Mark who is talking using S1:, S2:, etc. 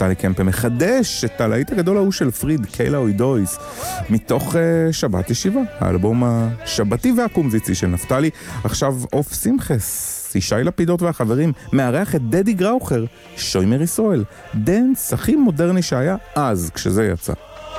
S1: נפתלי קמפה מחדש את הלהיט הגדול ההוא של פריד, קיילה אוידויס, מתוך שבת ישיבה, האלבום השבתי והקומזיצי של נפתלי. עכשיו אוף שמחס, ישי לפידות והחברים, מארח את דדי גראוכר, שוימר ישראל, דנס הכי מודרני שהיה אז כשזה יצא.